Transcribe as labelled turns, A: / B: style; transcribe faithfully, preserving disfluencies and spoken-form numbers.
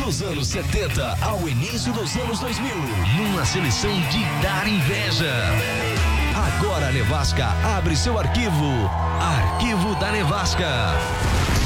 A: Dos anos setenta ao início dos anos dois mil, numa seleção de dar inveja. Agora a Nevasca abre seu arquivo. Arquivo da Nevasca.